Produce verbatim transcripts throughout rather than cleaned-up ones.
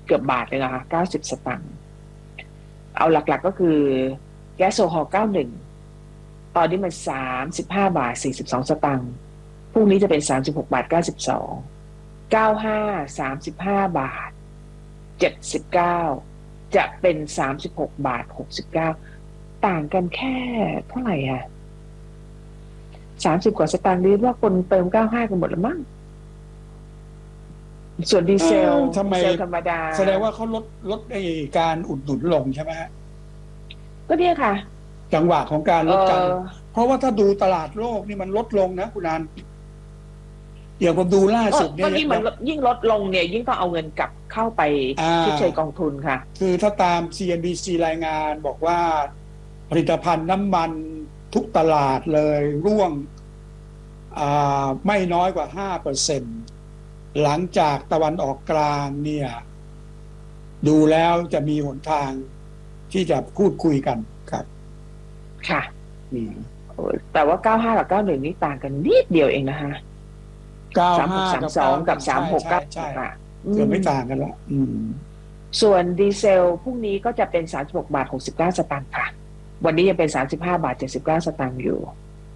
เกือบบาทเลยนะคะเก้าสิบสตางค์เอาหลักๆ ก็คือแก๊สโซฮอล์เก้าสิบเอ็ดตอนนี้มันสามสิบห้าบาทสี่สิบสองสตางค์พรุ่งนี้จะเป็นสามสิบหกบาทเก้าสิบสอง เก้าสิบห้า สามสิบห้าบาทเจ็ดสิบเก้าจะเป็นสามสิบหกบาทหกสิบเก้าต่างกันแค่เท่าไหร่อ่ะสามสิบกว่าสตางค์นี้ว่าคนเติมเก้าสิบห้ากันหมดแล้วมั้งส่วนดีเซลทำไมดีเซลธรรมดาแสดงว่าเขาลดลดในการอุดหนุนลงใช่ไหมฮะก็เนี่ยค่ะจังหวะของการลดกันเพราะว่าถ้าดูตลาดโลกนี่มันลดลงนะคุณนันอย่างผมดูล่าสุดเนี่ยยิ่งมันยิ่งลดลงเนี่ยยิ่งต้องเอาเงินกลับเข้าไปที่เชยกองทุนค่ะคือถ้าตาม ซี เอ็น บี ซี รายงานบอกว่าผลิตภัณฑ์น้ำมันทุกตลาดเลยร่วงไม่น้อยกว่า ห้าเปอร์เซ็นต์ หลังจากตะวันออกกลางเนี่ยดูแล้วจะมีหนทางที่จะพูดคุยกันครับค่ะแต่ว่าเก้าสิบห้ากับเก้าสิบเอ็ดนี่ต่างกันนิดเดียวเองนะคะเก้าสิบห้าสามสิบสองกับสามสิบหกเก้าใช่เกือบไม่ต่างกันละส่วนดีเซลพรุ่งนี้ก็จะเป็นสามสิบหกบาทหกสิบเก้าสตางค์ค่ะวันนี้ยังเป็นสามสิบห้าบาทเจ็ดสิบเก้าสตางค์อยู่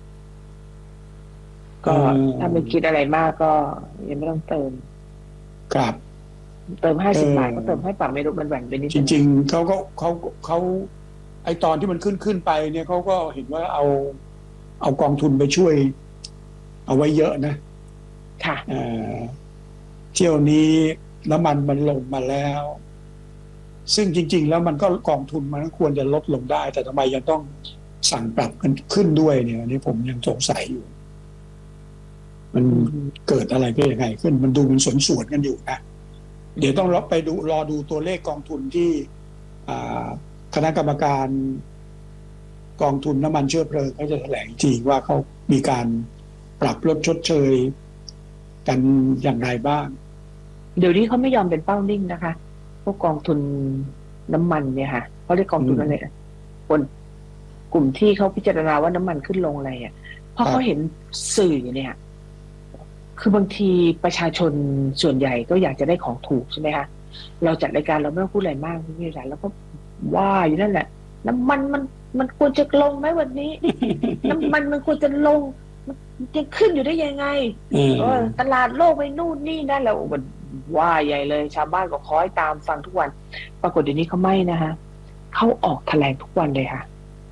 ก็ถ้าไม่คิดอะไรมากก็ยังไม่ต้องเติมครับเติมห้าสิบบาทก็เติมให้ปรับไม่รู้มันแหว่งไปนิดจริงๆเขาก็เขาเขาไอตอนที่มันขึ้นขึ้นไปเนี่ยเขาก็เห็นว่าเอาเอากองทุนไปช่วยเอาไว้เยอะนะค่ะเที่ยวนี้น้ำมันมันลงมาแล้วซึ่งจริงๆแล้วมันก็กองทุนมันควรจะลดลงได้แต่ทำไมยังต้องสั่งปรับกันขึ้นด้วยเนี่ยอันนี้ผมยังสงสัยอยู่มันเกิดอะไรก็ยังไงขึ้นมันดูมันสวนสวนกันอยู่นะเดี๋ยวต้องรอไปดูรอดูตัวเลขกองทุนที่คณะกรรมการกองทุนน้ำมันเชื้อเพลิงเขาจะแถลงจริงว่าเขามีการปรับลดชดเชยกันอย่างไรบ้างเดี๋ยวนี้เขาไม่ยอมเป็นเป้านิ่งนะคะพวกกองทุนน้ำมันเนี่ยค่ะเขาเรียกกองทุนอะไรคนกลุ่มที่เขาพิจารณาว่าน้ำมันขึ้นลงอะไรอ่ะเพราะเขาเห็นสื่อเนี่ยคือบางทีประชาชนส่วนใหญ่ก็อยากจะได้ของถูกใช่ไหมคะเราจัดรายการเราไม่ต้องพูดอะไรมากพี่วิรัติแล้วก็ว่าอยู่นั่นแหละน้ำมันมันมันควรจะลงไหมวันนี้ น้ำมันมันควรจะลงมันจะขึ้นอยู่ได้ยังไงเออตลาดโลกไปนู่นนี่นั่นแล้วมันว่าใหญ่เลยชาวบ้านก็คอยตามฟังทุกวันปรากฏเดี๋ยวนี้เขาไม่นะคะเขาออกแถลงทุกวันเลยค่ะ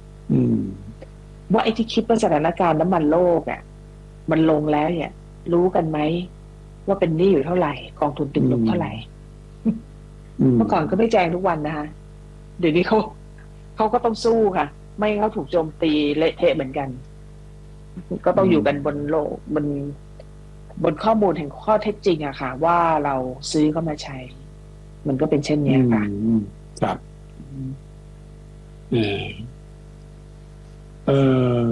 ว่าไอ้ที่คิดว่าสถานการณ์น้ำมันโลกอ่ะมันลงแล้วเนี่ยรู้กันไหมว่าเป็นหนี้อยู่เท่าไหร่กองทุนตึงลงเท่าไหร่เมื่อก่อนก็ไม่แจ้งทุกวันนะคะเดี๋ยวนี้เขาเขาก็ต้องสู้ค่ะไม่เขาถูกโจมตีเละเทะเหมือนกันก็ต้องอยู่กันบนโลกบนบนข้อมูลแห่งข้อเท็จจริงอะค่ะว่าเราซื้อเข้ามาใช้มันก็เป็นเช่นนี้ค่ะครับเออเออ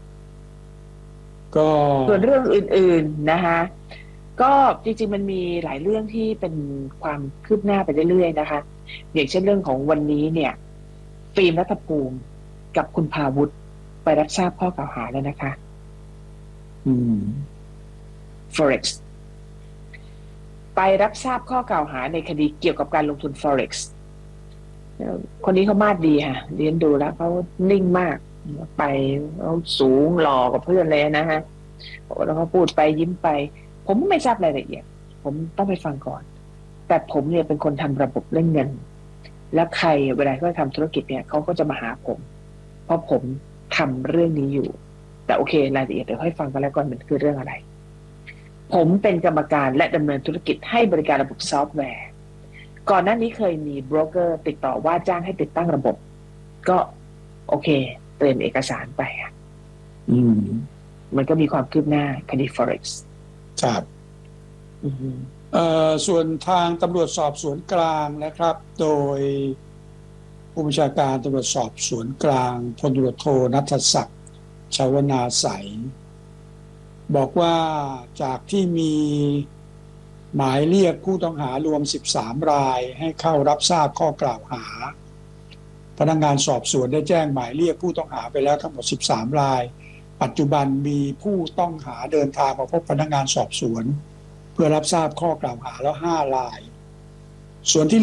ก็ส่วนเรื่องอื่นๆนะคะก็จริงๆมันมีหลายเรื่องที่เป็นความคืบหน้าไปเรื่อยๆนะคะอย่างเช่นเรื่องของวันนี้เนี่ยฟิล์มรัฐภูมิกับคุณภาวุฒิไปรับทราบข้อกล่าวหาแล้วนะคะอืม Forex ไปรับทราบข้อกล่าวหาในคดีเกี่ยวกับการลงทุน Forex คนนี้เขามาดดีค่ะเรียนดูแล้วเขานิ่งมากไปเขาสูงหล่อกับเพื่อนเลยนะฮะแล้วเขาพูดไปยิ้มไปผมไม่ทราบรายละเอียดผมต้องไปฟังก่อนแต่ผมเนี่ยเป็นคนทำระบบเล่นเงินและใครเวลาเขาทำธุรกิจเนี่ยเขาก็จะมาหาผมเพราะผมทำเรื่องนี้อยู่แต่โอเครายละเอียดเดี๋ยวให้ฟังกันแล้วก่อนมันคือเรื่องอะไรผมเป็นกรรมการและดำเนินธุรกิจให้บริการระบบซอฟต์แวร์ก่อนหน้านี้เคยมีโบรกเกอร์ติดต่อว่าจ้างให้ติดตั้งระบบก็โอเคเตรียมเอกสารไปอ่ะอืมมันก็มีความคืบหน้าคดี Forex ครับเอ่อส่วนทางตำรวจสอบสวนกลางนะครับโดยผู้บัญชาการตำรวจสอบสวนกลางพลตำรวจโทณัฐศักดิ์ชวนาใสบอกว่าจากที่มีหมายเรียกผู้ต้องหารวมสิบสามรายให้เข้ารับทราบข้อกล่าวหาพนักงานสอบสวนได้แจ้งหมายเรียกผู้ต้องหาไปแล้วทั้งหมดสิบสามรายปัจจุบันมีผู้ต้องหาเดินทางมาพบพนักงานสอบสวนเพื่อรับทราบข้อกล่าวหาแล้วห้ารายส่วนที่